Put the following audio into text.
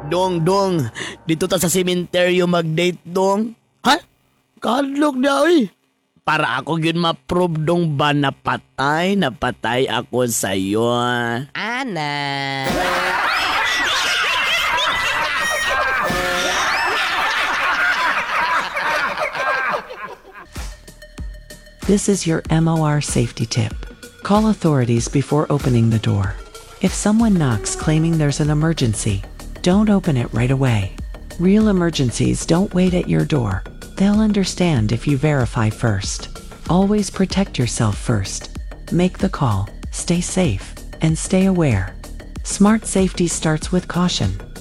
Dong, dito ta sa sementeryo mag-date, dong. Ha? Kadlok na, oy. Para ako yun ma-prove dong ba napatay ako sa'yo. Ana. This is your MOR safety tip. Call authorities before opening the door. If someone knocks claiming there's an emergency, don't open it right away. Real emergencies don't wait at your door. They'll understand if you verify first. Always protect yourself first. Make the call, stay safe, and stay aware. Smart safety starts with caution.